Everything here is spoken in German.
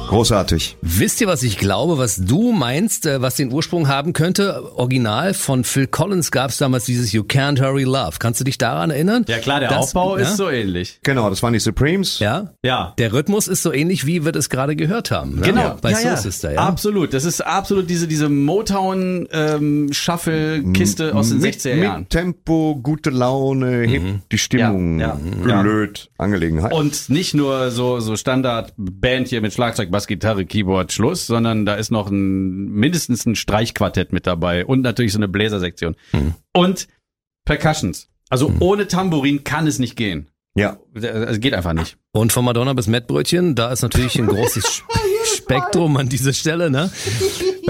Großartig. Wisst ihr, was ich glaube, was du meinst, was den Ursprung haben könnte? Original von Phil Collins gab es damals dieses You Can't Hurry Love. Kannst du dich daran erinnern? Ja klar, der Aufbau ist so ähnlich. Genau, das waren die Supremes. Ja? Ja. Der Rhythmus ist so ähnlich, wie wir das gerade gehört haben. Ne? Genau. Bei Soul Sister, ja. Absolut. Das ist absolut diese Motown-Shuffle-Kiste aus den 60er Jahren. Mit Tempo, gute Laune, hebt die Stimmung, gelöt, Angelegenheit. Und nicht nur so Standard-Band hier mit Schlagzeug, Bass, Gitarre, Keyboard, Schluss, sondern da ist noch mindestens ein Streichquartett mit dabei und natürlich so eine Bläsersektion. Und Percussions. Also ohne Tambourin kann es nicht gehen. Ja. Es geht einfach nicht. Und von Madonna bis Mettbrötchen, da ist natürlich ein großes Spektrum an dieser Stelle, ne?